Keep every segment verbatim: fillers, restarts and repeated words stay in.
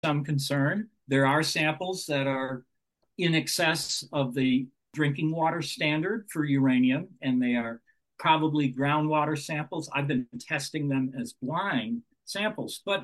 some concern. There are samples that are in excess of the drinking water standard for uranium, and they are probably groundwater samples. I've been testing them as blind samples, but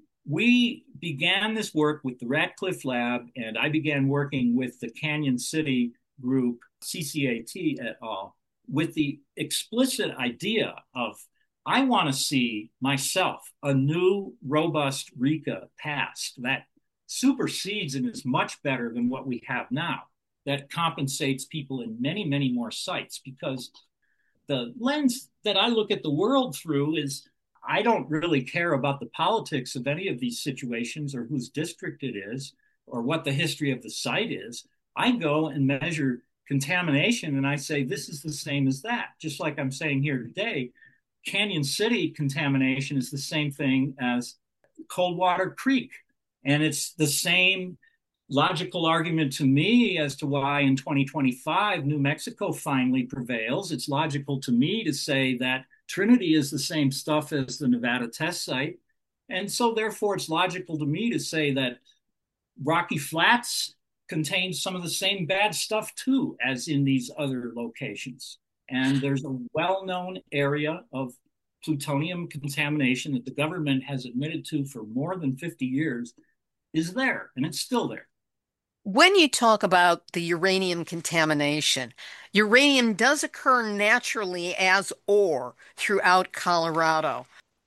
we began this work with the Radcliffe Lab, and I began working with the Canyon City group, C C A T et al., with the explicit idea of I want to see myself a new, robust RECA passed that supersedes and is much better than what we have now, that compensates people in many, many more sites. Because the lens that I look at the world through is I don't really care about the politics of any of these situations or whose district it is or what the history of the site is. I go and measure contamination and I say, this is the same as that. Just like I'm saying here today, Canyon City contamination is the same thing as Coldwater Creek. And it's the same logical argument to me as to why in twenty twenty-five New Mexico finally prevails. It's logical to me to say that Trinity is the same stuff as the Nevada test site. And so therefore it's logical to me to say that Rocky Flats contains some of the same bad stuff too as in these other locations. And there's a well-known area of plutonium contamination that the government has admitted to for more than fifty years is there, and it's still there. When you talk about the uranium contamination, uranium does occur naturally as ore throughout Colorado.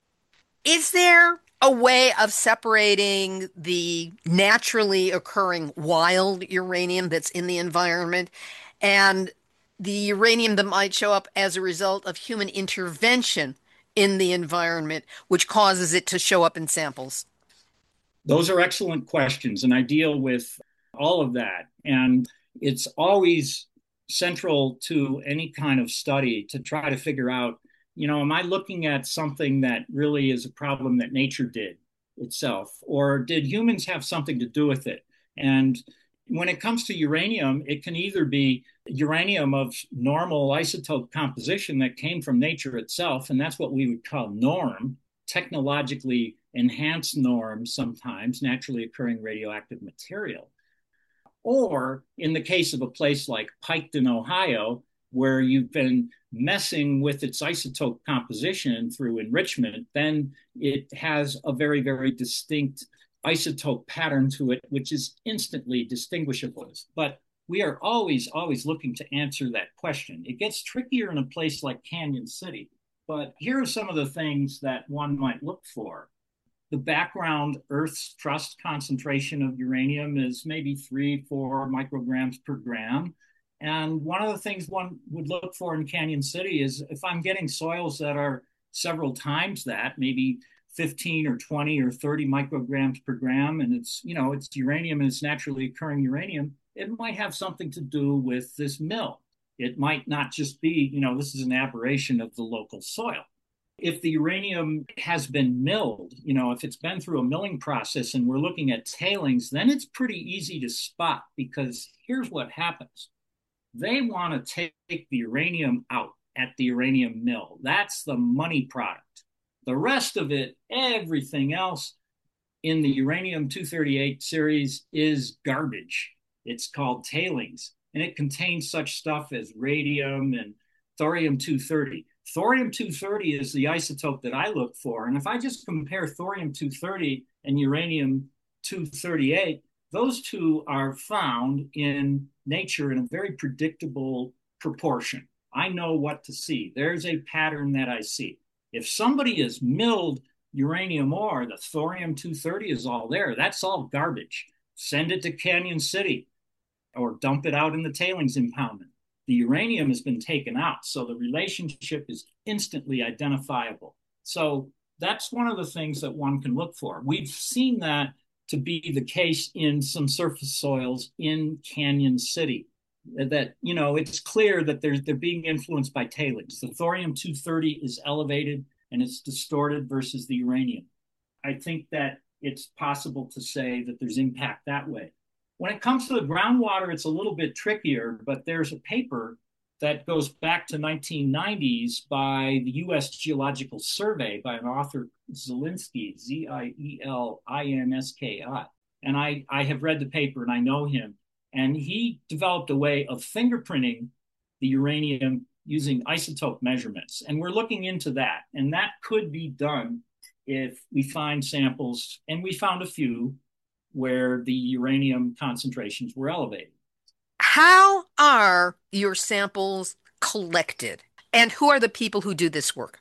Is there a way of separating the naturally occurring wild uranium that's in the environment and the uranium that might show up as a result of human intervention in the environment, which causes it to show up in samples? Those are excellent questions, and I deal with all of that. And it's always central to any kind of study to try to figure out, you know, am I looking at something that really is a problem that nature did itself, or did humans have something to do with it? And when it comes to uranium, it can either be uranium of normal isotope composition that came from nature itself, and that's what we would call norm, technologically enhanced norm, sometimes naturally occurring radioactive material. Or in the case of a place like Piketon, Ohio, where you've been messing with its isotope composition through enrichment, then it has a very, very distinct isotope pattern to it, which is instantly distinguishable. But we are always, always looking to answer that question. It gets trickier in a place like Canyon City, but here are some of the things that one might look for. The background Earth's crust concentration of uranium is maybe three, four micrograms per gram. And one of the things one would look for in Canyon City is if I'm getting soils that are several times that, maybe fifteen or twenty or thirty micrograms per gram, and it's, you know, it's uranium and it's naturally occurring uranium, it might have something to do with this mill. It might not just be, you know, this is an aberration of the local soil. If the uranium has been milled, you know, if it's been through a milling process and we're looking at tailings, then it's pretty easy to spot because here's what happens. They want to take the uranium out at the uranium mill. That's the money product. The rest of it, everything else in the uranium two thirty-eight series is garbage. It's called tailings, and it contains such stuff as radium and thorium two thirty. Thorium two thirty is the isotope that I look for. And if I just compare thorium two thirty and uranium two thirty-eight, those two are found in nature in a very predictable proportion. I know what to see. There's a pattern that I see. If somebody has milled uranium ore, the thorium two thirty is all there. That's all garbage. Send it to Canyon City or dump it out in the tailings impoundment. The uranium has been taken out, so the relationship is instantly identifiable. So that's one of the things that one can look for. We've seen that to be the case in some surface soils in Canyon City. That, you know, it's clear that they're, they're being influenced by tailings. The thorium two thirty is elevated and it's distorted versus the uranium. I think that it's possible to say that there's impact that way. When it comes to the groundwater, it's a little bit trickier, but there's a paper that goes back to nineteen nineties by the U S Geological Survey by an author, Zielinski, Z I E L I N S K I. And I, I have read the paper and I know him. And he developed a way of fingerprinting the uranium using isotope measurements. And we're looking into that. And that could be done if we find samples, and we found a few where the uranium concentrations were elevated. How are your samples collected? And who are the people who do this work?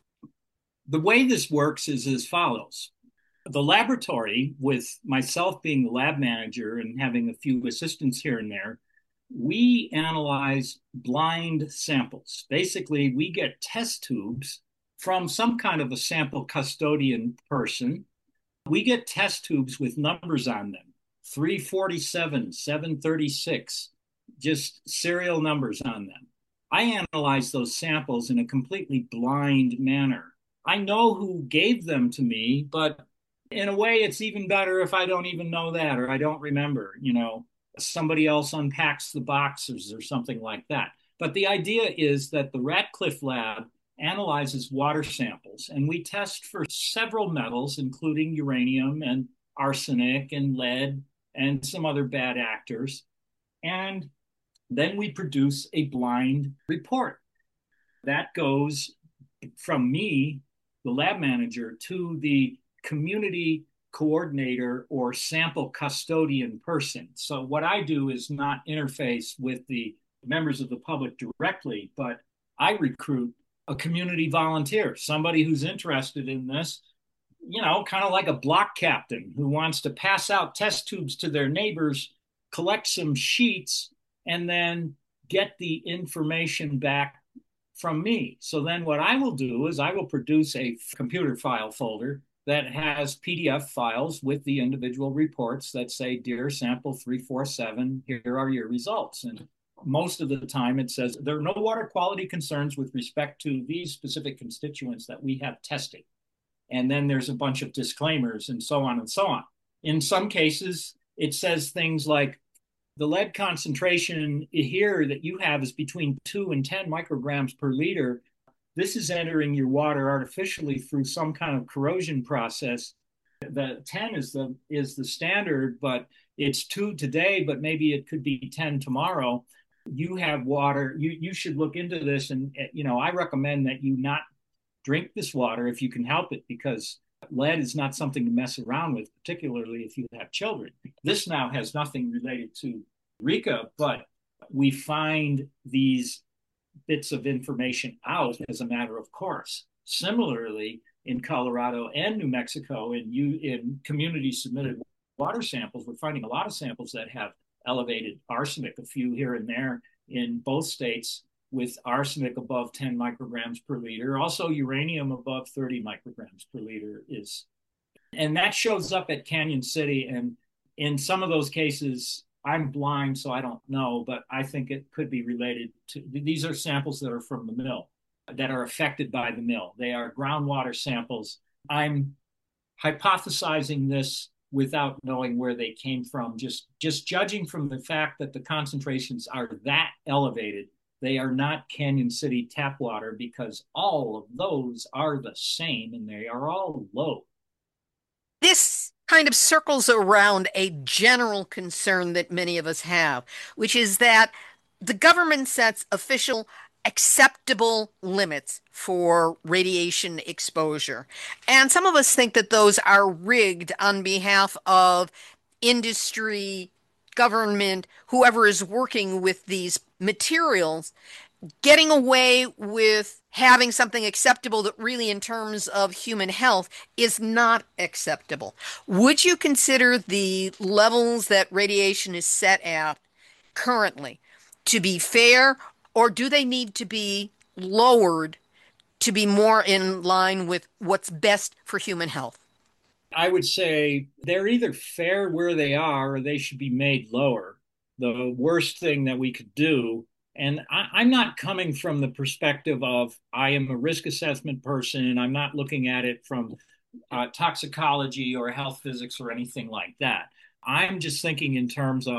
The way this works is as follows. The laboratory, with myself being the lab manager and having a few assistants here and there, we analyze blind samples. Basically, we get test tubes from some kind of a sample custodian person. We get test tubes with numbers on them, three forty-seven, seven thirty-six, just serial numbers on them. I analyze those samples in a completely blind manner. I know who gave them to me, but in a way, it's even better if I don't even know that or I don't remember, you know, somebody else unpacks the boxes or something like that. But the idea is that the Radcliffe Lab analyzes water samples, and we test for several metals, including uranium and arsenic and lead and some other bad actors. And then we produce a blind report. That goes from me, the lab manager, to the community coordinator or sample custodian person. So what I do is not interface with the members of the public directly, but I recruit a community volunteer, somebody who's interested in this, you know, kind of like a block captain who wants to pass out test tubes to their neighbors, collect some sheets, and then get the information back from me. So then what I will do is I will produce a computer file folder that has P D F files with the individual reports that say, dear sample three four seven, here are your results. And most of the time it says there are no water quality concerns with respect to these specific constituents that we have tested. And then there's a bunch of disclaimers and so on and so on. In some cases, it says things like the lead concentration here that you have is between two and ten micrograms per liter. This is entering your water artificially through some kind of corrosion process. The ten is the is the standard, but it's two today, but maybe it could be ten tomorrow. You have water. You you should look into this, and you know I recommend that you not drink this water if you can help it, because lead is not something to mess around with, particularly if you have children. This now has nothing related to RECA, but we find these bits of information out as a matter of course. Similarly, in Colorado and New Mexico, in, you, in community submitted water samples, we're finding a lot of samples that have elevated arsenic, a few here and there in both states, with arsenic above ten micrograms per liter. Also, uranium above thirty micrograms per liter is, and that shows up at Canyon City. And in some of those cases, I'm blind, so I don't know, but I think it could be related to, these are samples that are from the mill, that are affected by the mill. They are groundwater samples. I'm hypothesizing this without knowing where they came from, just, just judging from the fact that the concentrations are that elevated. They are not Canyon City tap water, because all of those are the same and they are all low. This kind of circles around a general concern that many of us have, which is that the government sets official acceptable limits for radiation exposure. And some of us think that those are rigged on behalf of industry, government, whoever is working with these materials, getting away with having something acceptable that really, in terms of human health, is not acceptable. Would you consider the levels that radiation is set at currently to be fair, or do they need to be lowered to be more in line with what's best for human health? I would say they're either fair where they are or they should be made lower. The worst thing that we could do, and I, I'm not coming from the perspective of I am a risk assessment person and I'm not looking at it from uh, toxicology or health physics or anything like that. I'm just thinking in terms of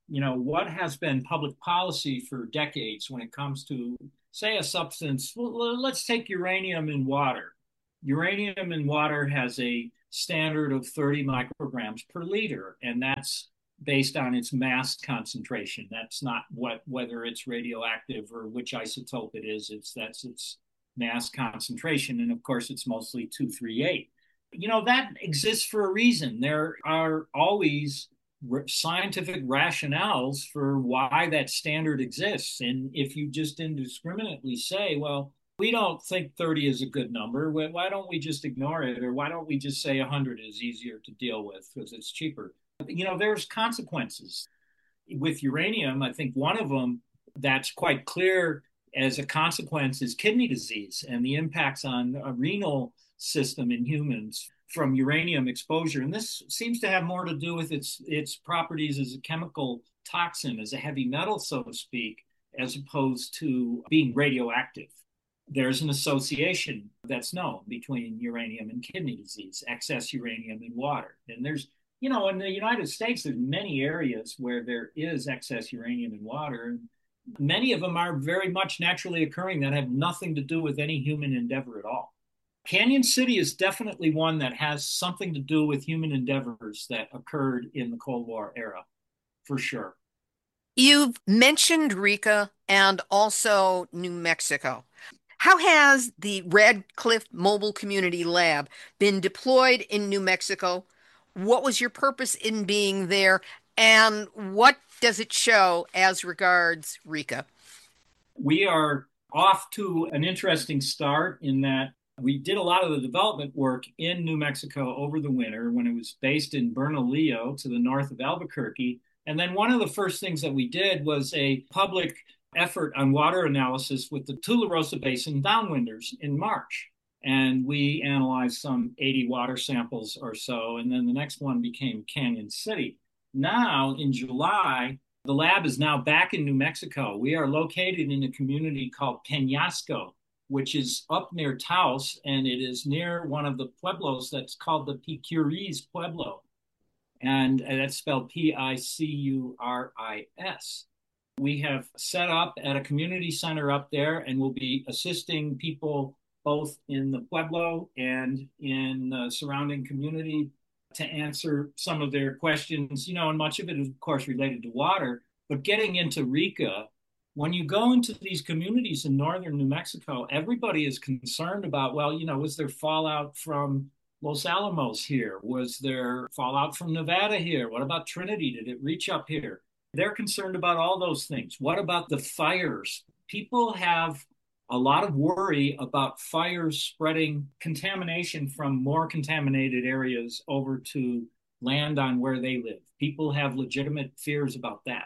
you know, what has been public policy for decades when it comes to, say, a substance? Well, let's take uranium in water. Uranium in water has a standard of thirty micrograms per liter, and that's based on its mass concentration. That's not what whether it's radioactive or which isotope it is. It's that's its mass concentration, and of course, it's mostly two thirty-eight. You know, that exists for a reason. There are always scientific rationales for why that standard exists. And if you just indiscriminately say, well, we don't think thirty is a good number, why don't we just ignore it? Or why don't we just say one hundred is easier to deal with because it's cheaper? You know, there's consequences. With uranium, I think one of them that's quite clear as a consequence is kidney disease and the impacts on a renal system in humans from uranium exposure. And this seems to have more to do with its its properties as a chemical toxin, as a heavy metal, so to speak, as opposed to being radioactive. There's an association that's known between uranium and kidney disease, excess uranium in water. And there's, you know, in the United States, there's many areas where there is excess uranium in water. And many of them are very much naturally occurring that have nothing to do with any human endeavor at all. Canyon City is definitely one that has something to do with human endeavors that occurred in the Cold War era, for sure. You've mentioned Rika and also New Mexico. How has the Red Cliff Mobile Community Lab been deployed in New Mexico? What was your purpose in being there? And what does it show as regards Rika? We are off to an interesting start in that we did a lot of the development work in New Mexico over the winter when it was based in Bernalillo to the north of Albuquerque. And then one of the first things that we did was a public effort on water analysis with the Tularosa Basin downwinders in March. And we analyzed some eighty water samples or so. And then the next one became Canyon City. Now, in July, the lab is now back in New Mexico. We are located in a community called Peñasco, which is up near Taos, and it is near one of the pueblos that's called the Picuris Pueblo. And that's spelled P I C U R I S. We have set up at a community center up there and will be assisting people both in the Pueblo and in the surrounding community to answer some of their questions, you know, and much of it is, of course, related to water. But getting into Rika, when you go into these communities in northern New Mexico, everybody is concerned about, well, you know, was there fallout from Los Alamos here? Was there fallout from Nevada here? What about Trinity? Did it reach up here? They're concerned about all those things. What about the fires? People have a lot of worry about fires spreading contamination from more contaminated areas over to land on where they live. People have legitimate fears about that.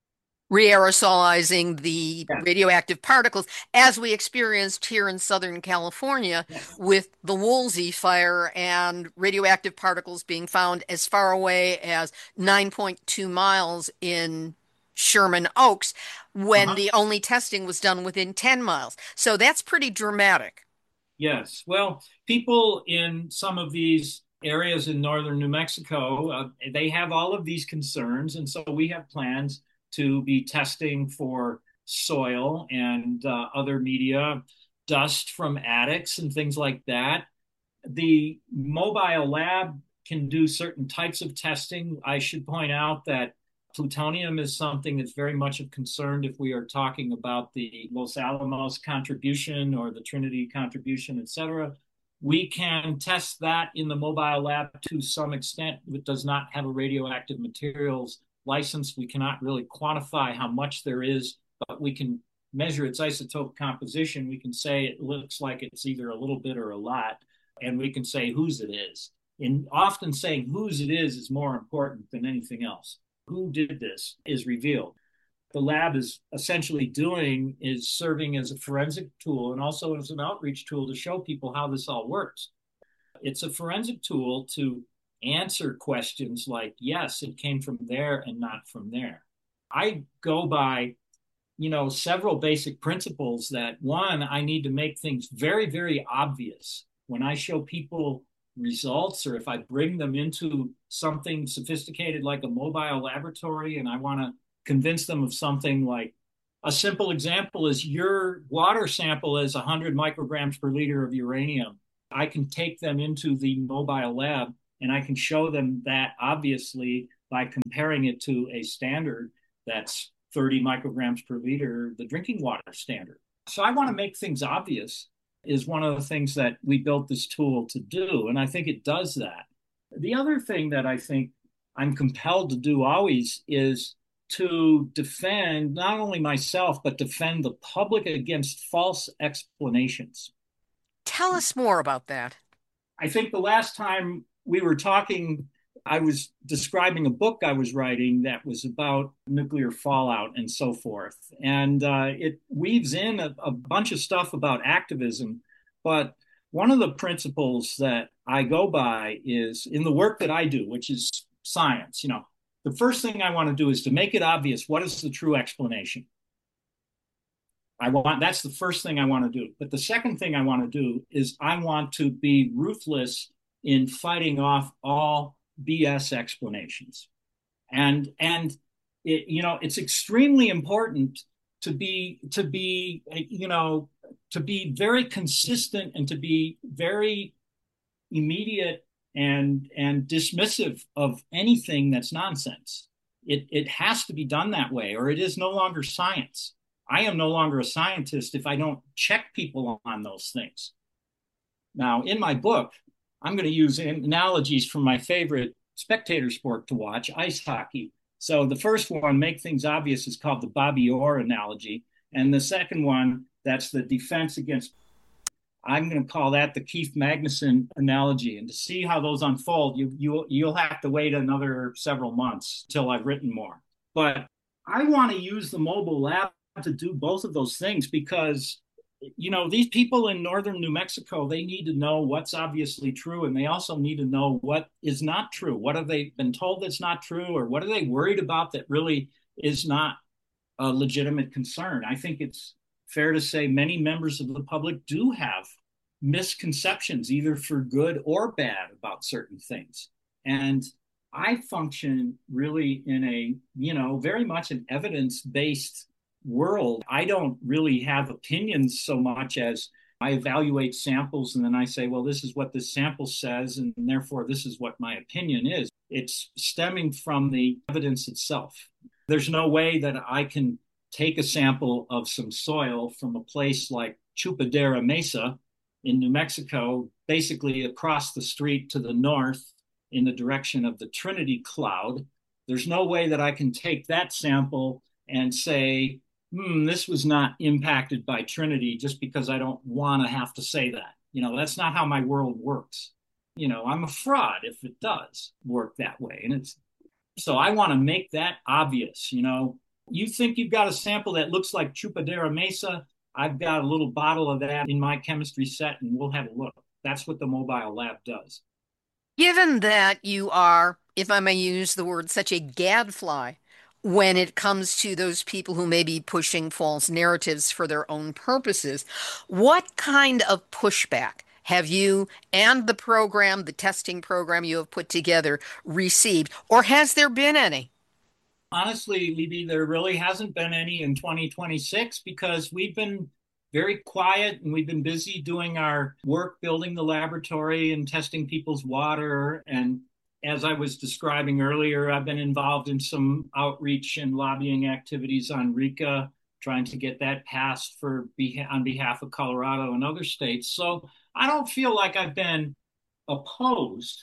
Re-aerosolizing the Yeah. radioactive particles, as we experienced here in Southern California Yeah. with the Woolsey fire and radioactive particles being found as far away as nine point two miles in Sherman Oaks when Uh-huh. the only testing was done within ten miles. So that's pretty dramatic. Yes. Well, people in some of these areas in northern New Mexico, uh, they have all of these concerns. And so we have plans to be testing for soil and uh, other media, dust from attics and things like that. The mobile lab can do certain types of testing. I should point out that plutonium is something that's very much of concern if we are talking about the Los Alamos contribution or the Trinity contribution, et cetera. We can test that in the mobile lab to some extent. It does not have a radioactive materials license. We cannot really quantify how much there is, but we can measure its isotope composition. We can say it looks like it's either a little bit or a lot, and we can say whose it is. And often saying whose it is is more important than anything else. Who did this is revealed. The lab is essentially doing is serving as a forensic tool and also as an outreach tool to show people how this all works. It's a forensic tool to answer questions like, yes, it came from there and not from there. I go by, you know, several basic principles that one, I need to make things very, very obvious. When I show people results or if I bring them into something sophisticated like a mobile laboratory and I want to convince them of something like a simple example is your water sample is one hundred micrograms per liter of uranium. I can take them into the mobile lab and I can show them that obviously by comparing it to a standard that's thirty micrograms per liter, the drinking water standard. So I want to make things obvious is one of the things that we built this tool to do. And I think it does that. The other thing that I think I'm compelled to do always is to defend not only myself, but defend the public against false explanations. Tell us more about that. I think the last time we were talking, I was describing a book I was writing that was about nuclear fallout and so forth. And uh, it weaves in a, a bunch of stuff about activism. But one of the principles that I go by is in the work that I do, which is science, you know, the first thing I want to do is to make it obvious what is the true explanation. I want that's the first thing I want to do. But the second thing I want to do is I want to be ruthless in fighting off all B S explanations. And and it, you know, it's extremely important to be to be you know to be very consistent and to be very immediate and and dismissive of anything that's nonsense. It it has to be done that way, or it is no longer science. I am no longer a scientist if I don't check people on those things. Now, in my book, I'm going to use analogies from my favorite spectator sport to watch, ice hockey. So the first one, make things obvious, is called the Bobby Orr analogy. And the second one, that's the defense against, I'm going to call that the Keith Magnuson analogy. And to see how those unfold, you, you, you'll have to wait another several months till I've written more. But I want to use the mobile lab to do both of those things because, you know, these people in northern New Mexico, they need to know what's obviously true, and they also need to know what is not true. What have they been told that's not true, or what are they worried about that really is not a legitimate concern? I think it's fair to say many members of the public do have misconceptions, either for good or bad, about certain things. And I function really in a, you know, very much an evidence-based world. I don't really have opinions so much as I evaluate samples and then I say, well, this is what this sample says, and therefore this is what my opinion is. It's stemming from the evidence itself. There's no way that I can take a sample of some soil from a place like Chupadera Mesa in New Mexico, basically across the street to the north in the direction of the Trinity Cloud. There's no way that I can take that sample and say, hmm, this was not impacted by Trinity just because I don't want to have to say that. You know, that's not how my world works. You know, I'm a fraud if it does work that way. And it's so I want to make that obvious. You know, you think you've got a sample that looks like Chupadera Mesa. I've got a little bottle of that in my chemistry set and we'll have a look. That's what the mobile lab does. Given that you are, if I may use the word, such a gadfly when it comes to those people who may be pushing false narratives for their own purposes, what kind of pushback have you and the program, the testing program you have put together, received, or has there been any? Honestly, Libby, there really hasn't been any in twenty twenty-six because we've been very quiet and we've been busy doing our work, building the laboratory and testing people's water. And as I was describing earlier, I've been involved in some outreach and lobbying activities on RECA, trying to get that passed for on behalf of Colorado and other states. So I don't feel like I've been opposed,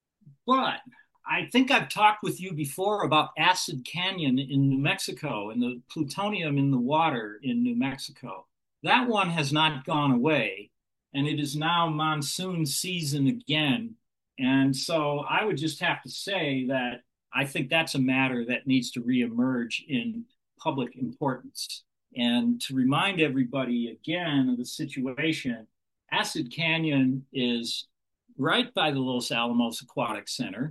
but I think I've talked with you before about Acid Canyon in New Mexico and the plutonium in the water in New Mexico. That one has not gone away, and it is now monsoon season again. And so I would just have to say that I think that's a matter that needs to reemerge in public importance. And to remind everybody again of the situation, Acid Canyon is right by the Los Alamos Aquatic Center.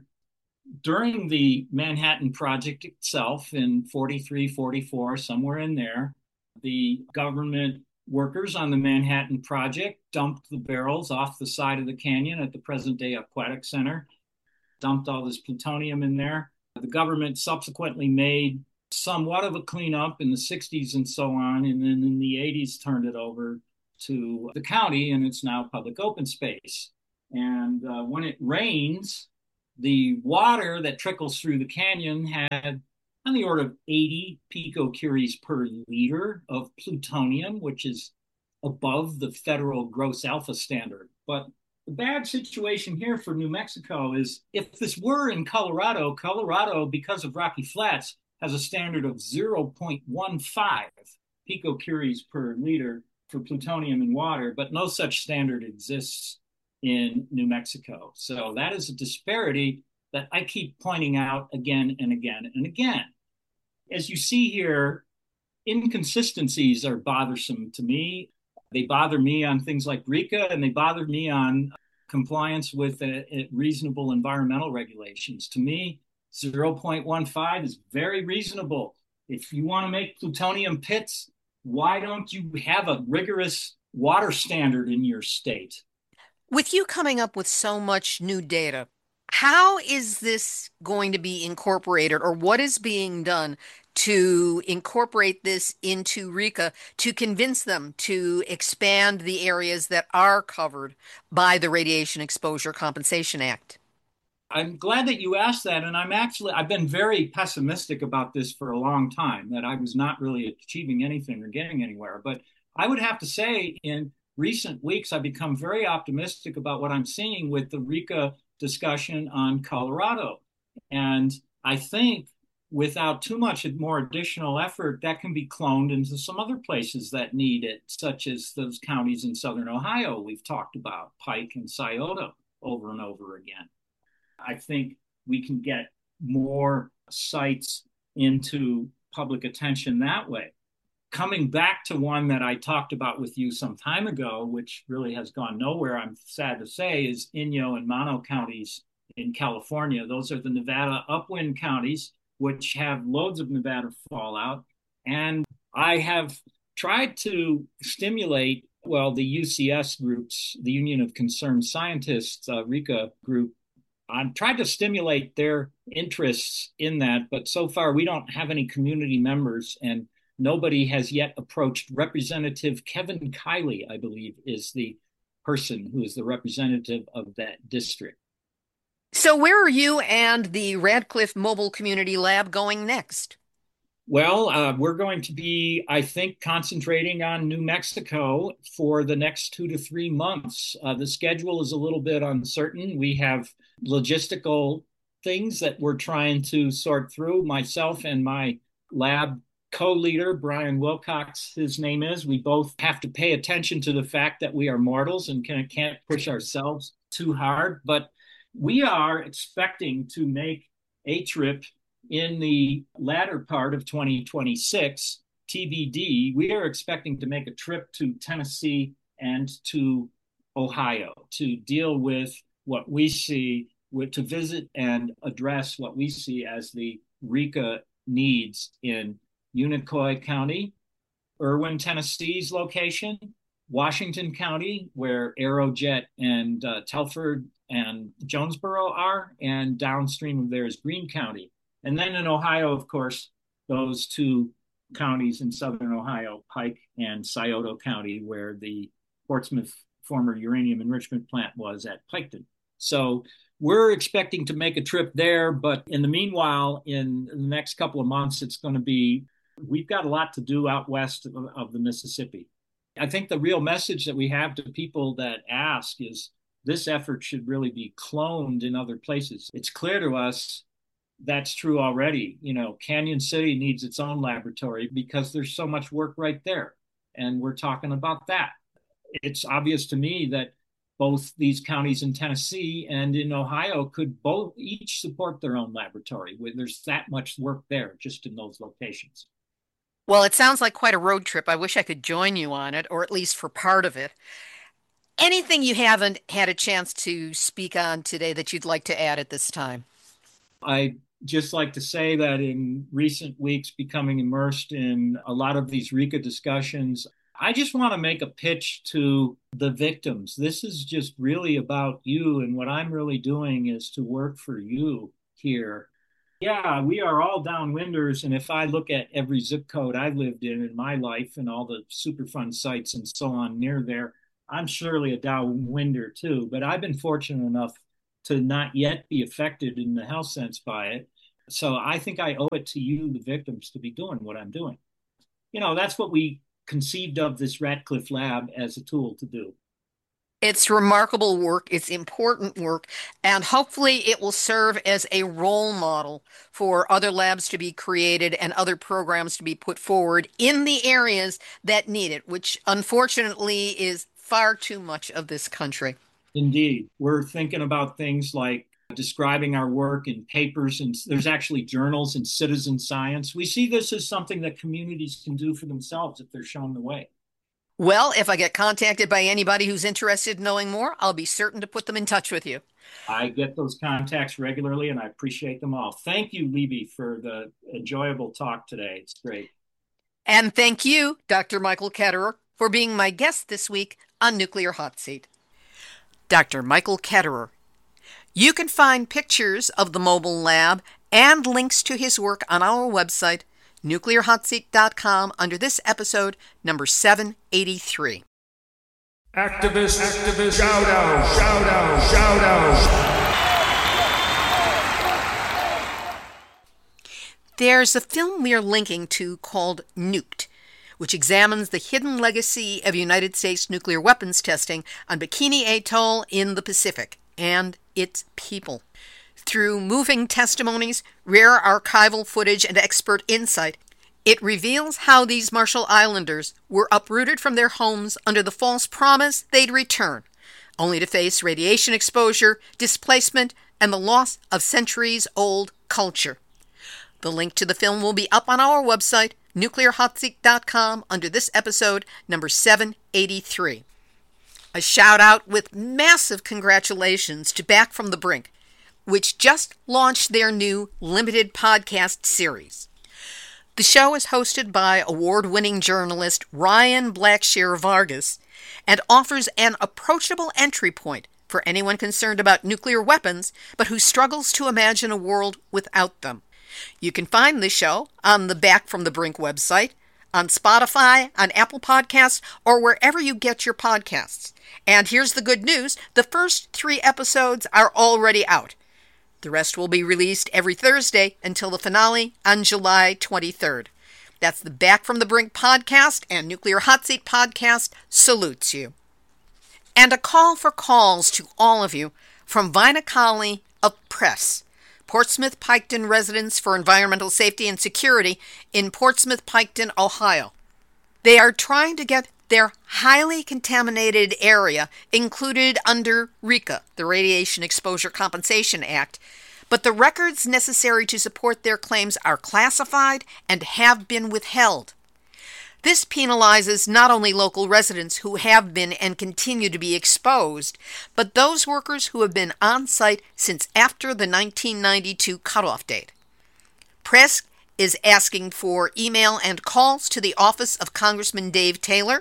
During the Manhattan Project itself in forty-three, forty-four, somewhere in there, the government workers on the Manhattan Project dumped the barrels off the side of the canyon at the present-day Aquatic Center, dumped all this plutonium in there. The government subsequently made somewhat of a cleanup in the sixties and so on. And then in the eighties, turned it over to the county, and it's now public open space. And uh, when it rains, the water that trickles through the canyon had on the order of eighty picocuries per liter of plutonium, which is above the federal gross alpha standard. But the bad situation here for New Mexico is if this were in Colorado, Colorado, because of Rocky Flats, has a standard of zero point one five picocuries per liter for plutonium in water, but no such standard exists in New Mexico. So that is a disparity that I keep pointing out again and again and again. As you see here, inconsistencies are bothersome to me. They bother me on things like RECA, and they bother me on compliance with uh, reasonable environmental regulations. To me, zero point one five is very reasonable. If you want to make plutonium pits, why don't you have a rigorous water standard in your state? With you coming up with so much new data, how is this going to be incorporated, or what is being done to incorporate this into RECA to convince them to expand the areas that are covered by the Radiation Exposure Compensation Act? I'm glad that you asked that. And I'm actually, I've been very pessimistic about this for a long time, that I was not really achieving anything or getting anywhere. But I would have to say, in recent weeks, I've become very optimistic about what I'm seeing with the RECA discussion on Colorado. And I think without too much more additional effort, that can be cloned into some other places that need it, such as those counties in southern Ohio we've talked about, Pike and Scioto, over and over again. I think we can get more sites into public attention that way. Coming back to one that I talked about with you some time ago, which really has gone nowhere, I'm sad to say, is Inyo and Mono counties in California. Those are the Nevada upwind counties, which have loads of Nevada fallout. And I have tried to stimulate, well, the U C S groups, the Union of Concerned Scientists, uh, RECA group, I've tried to stimulate their interests in that, but so far we don't have any community members, and nobody has yet approached. Representative Kevin Kiley, I believe, is the person who is the representative of that district. So, where are you and the Radcliffe Mobile Community Lab going next? Well, uh, we're going to be, I think, concentrating on New Mexico for the next two to three months. Uh, the schedule is a little bit uncertain. We have logistical things that we're trying to sort through. Myself and my lab co-leader, Brian Wilcox, his name is, we both have to pay attention to the fact that we are mortals and can, can't push ourselves too hard. But we are expecting to make a trip in the latter part of twenty twenty-six, T B D. We are expecting to make a trip to Tennessee and to Ohio to deal with what we see, with, to visit and address what we see as the RECA needs in Unicoi County, Irwin, Tennessee's location, Washington County, where Aerojet and uh, Telford and Jonesboro are, and downstream of there is Greene County. And then in Ohio, of course, those two counties in southern Ohio, Pike and Scioto County, where the Portsmouth former uranium enrichment plant was at Piketon. So we're expecting to make a trip there, but in the meanwhile, in the next couple of months, it's going to be, we've got a lot to do out west of, of the Mississippi. I think the real message that we have to people that ask is this effort should really be cloned in other places. It's clear to us that's true already. You know, Canyon City needs its own laboratory because there's so much work right there. And we're talking about that. It's obvious to me that both these counties in Tennessee and in Ohio could both each support their own laboratory. There's that much work there just in those locations. Well, it sounds like quite a road trip. I wish I could join you on it, or at least for part of it. Anything you haven't had a chance to speak on today that you'd like to add at this time? I just like to say that in recent weeks, becoming immersed in a lot of these RECA discussions, I just want to make a pitch to the victims. This is just really about you. And what I'm really doing is to work for you here. Yeah, we are all downwinders. And if I look at every zip code I've lived in in my life and all the Superfund sites and so on near there, I'm surely a downwinder too. But I've been fortunate enough to not yet be affected in the health sense by it. So I think I owe it to you, the victims, to be doing what I'm doing. You know, that's what we conceived of this Ratcliffe Lab as a tool to do. It's remarkable work, it's important work, and hopefully it will serve as a role model for other labs to be created and other programs to be put forward in the areas that need it, which unfortunately is far too much of this country. Indeed, we're thinking about things like describing our work in papers, and there's actually journals in citizen science. We see this as something that communities can do for themselves if they're shown the way. Well, if I get contacted by anybody who's interested in knowing more, I'll be certain to put them in touch with you. I get those contacts regularly and I appreciate them all. Thank you, Libby, for the enjoyable talk today. It's great. And thank you, Doctor Michael Ketterer, for being my guest this week on Nuclear Hot Seat. Doctor Michael Ketterer. You can find pictures of the mobile lab and links to his work on our website, nuclear hot seat dot com, under this episode, number seven eighty-three. Activist, activist, shout out, shout out, shout out. There's a film we're linking to called Nuked, which examines the hidden legacy of United States nuclear weapons testing on Bikini Atoll in the Pacific and its people. Through moving testimonies, rare archival footage, and expert insight, it reveals how these Marshall Islanders were uprooted from their homes under the false promise they'd return, only to face radiation exposure, displacement, and the loss of centuries-old culture. The link to the film will be up on our website, nuclear hot seat dot com, under this episode, number seven eighty-three. A shout out with massive congratulations to Back from the Brink, which just launched their new limited podcast series. The show is hosted by award-winning journalist Ryan Blackshear Vargas and offers an approachable entry point for anyone concerned about nuclear weapons but who struggles to imagine a world without them. You can find the show on the Back from the Brink website, on Spotify, on Apple Podcasts, or wherever you get your podcasts. And here's the good news, the first three episodes are already out. The rest will be released every Thursday until the finale on July twenty-third. That's the Back from the Brink podcast, and Nuclear Hot Seat podcast salutes you. And a call for calls to all of you from Vina Colley of Press, Portsmouth Piketon Residents for Environmental Safety and Security in Portsmouth Piketon, Ohio. They are trying to get their highly contaminated area included under RECA, the Radiation Exposure Compensation Act, but the records necessary to support their claims are classified and have been withheld. This penalizes not only local residents who have been and continue to be exposed, but those workers who have been on site since after the nineteen ninety-two cutoff date. Press is asking for email and calls to the office of Congressman Dave Taylor.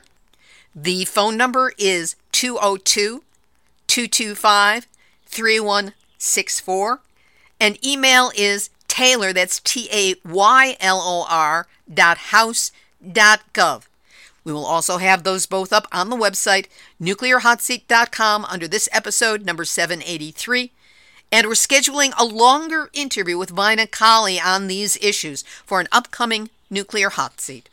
The phone number is two oh two, two two five, three one six four, and email is Taylor, that's T A Y L O R, dot house dot gov. We will also have those both up on the website, nuclear hot seat dot com, under this episode, number seven eighty-three. And we're scheduling a longer interview with Vina Colley on these issues for an upcoming Nuclear Hot Seat.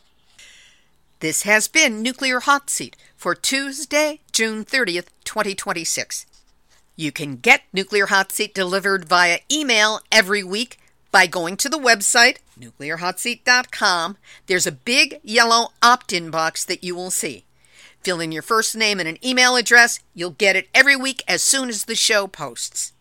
This has been Nuclear Hot Seat for Tuesday, June thirtieth, twenty twenty-six. You can get Nuclear Hot Seat delivered via email every week by going to the website, nuclear hot seat dot com. There's a big yellow opt-in box that you will see. Fill in your first name and an email address. You'll get it every week as soon as the show posts.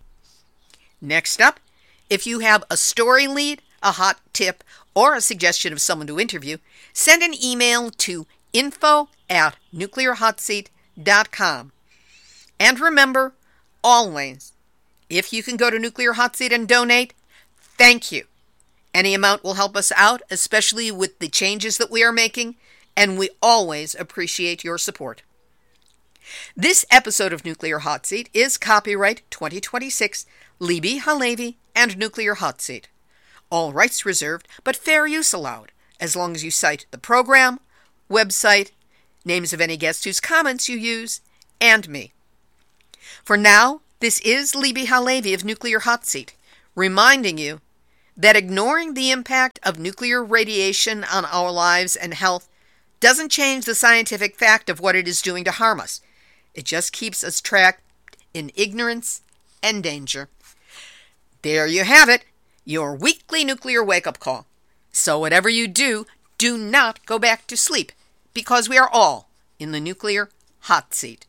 Next up, if you have a story lead, a hot tip, or a suggestion of someone to interview, send an email to info at nuclear hot seat dot com. And remember, always, if you can go to Nuclear Hot Seat and donate, thank you. Any amount will help us out, especially with the changes that we are making, and we always appreciate your support. This episode of Nuclear Hot Seat is copyright twenty twenty-six, Libby Halevi and Nuclear Hot Seat. All rights reserved, but fair use allowed, as long as you cite the program, website, names of any guests whose comments you use, and me. For now, this is Libbe HaLevy of Nuclear Hot Seat, reminding you that ignoring the impact of nuclear radiation on our lives and health doesn't change the scientific fact of what it is doing to harm us. It just keeps us trapped in ignorance and danger. There you have it, your weekly nuclear wake-up call. So whatever you do, do not go back to sleep, because we are all in the nuclear hot seat.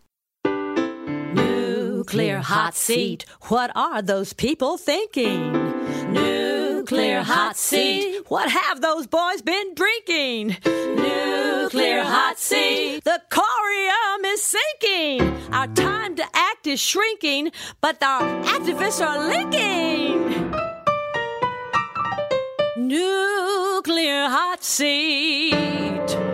Nuclear hot seat. What are those people thinking? Nuclear hot seat. What have those boys been drinking? Nuclear hot seat. The corium is sinking. Our time to act is shrinking, but our activists are linking. Nuclear hot seat.